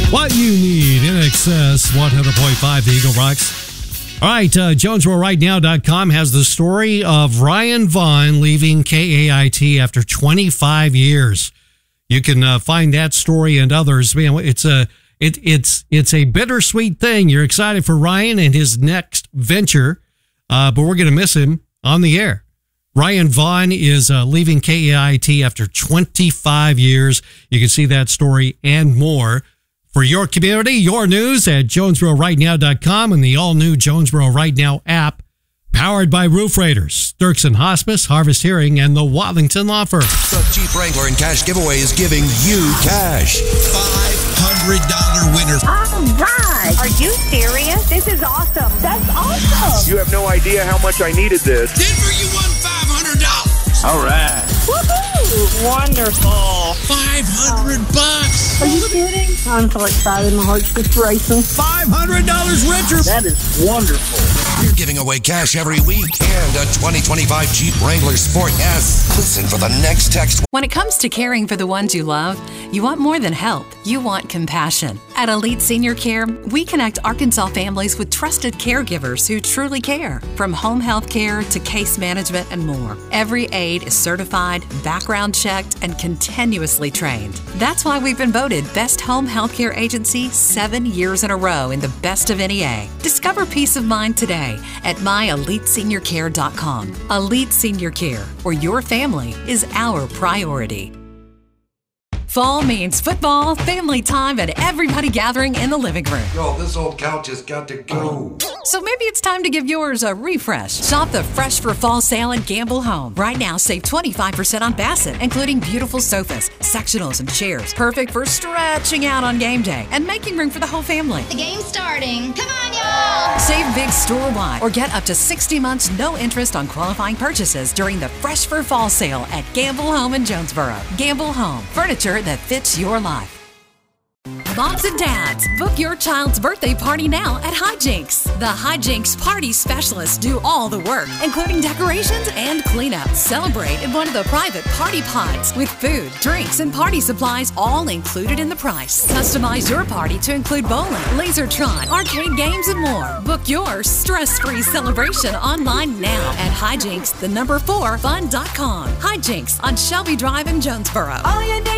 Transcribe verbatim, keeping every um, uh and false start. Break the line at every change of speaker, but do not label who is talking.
What you need in excess, one hundred point five, the Eagle Rocks. All right, uh, Jonesboro Right Now dot com has the story of Ryan Vaughn leaving K A I T after twenty-five years. You can uh, find that story and others. Man, it's a it, it's it's a bittersweet thing. You're excited for Ryan and his next venture, uh, but we're going to miss him on the air. Ryan Vaughn is uh, leaving K A I T after twenty-five years. You can see that story and more for your community, your news at Jonesboro Right Now dot com and the all-new Jonesboro Right Now app, powered by Roof Raiders, Dirksen Hospice, Harvest Hearing, and the Watlington Law Firm.
The Jeep Wrangler and Cash giveaway is giving you cash. five hundred dollars winner.
All right. Are you serious? This is awesome. That's awesome.
You have no idea how much I needed this.
Denver, you won five hundred dollars.
All right.
Woohoo! Wonderful.
five hundred bucks.
Are you kidding? I'm so excited. My heart's just racing.
five hundred dollars richer.
That is wonderful.
We're giving away cash every week and a twenty twenty-five Jeep Wrangler Sport S. Listen for the next text.
When it comes to caring for the ones you love, you want more than help. You want compassion. At Elite Senior Care, we connect Arkansas families with trusted caregivers who truly care. From home health care to case management and more. Every aide is certified, background checked, and continuously trained. That's why we've been voted Best Home Healthcare Agency seven years in a row in the Best of N E A. Discover peace of mind today at my elite senior care dot com. Elite Senior Care, where your family is our priority. Fall means football, family time, and everybody gathering in the living room.
Yo, this old couch has got to go.
So maybe it's time to give yours a refresh. Shop the Fresh for Fall sale at Gamble Home. Right now, save twenty-five percent on Bassett, including beautiful sofas, sectionals, and chairs. Perfect for stretching out on game day and making room for the whole family.
The game's starting. Come on, y'all!
Save big store-wide or get up to sixty months no interest on qualifying purchases during the Fresh for Fall sale at Gamble Home in Jonesboro. Gamble Home, furniture that fits your life. Moms and dads, book your child's birthday party now at Hijinks. The Hijinks party specialists do all the work, including decorations and cleanup. Celebrate in one of the private party pods with food, drinks, and party supplies all included in the price. Customize your party to include bowling, lasertron, arcade games, and more. Book your stress-free celebration online now at Hijinks, the number four, fun dot com. Hijinks on Shelby Drive in Jonesboro.
All you need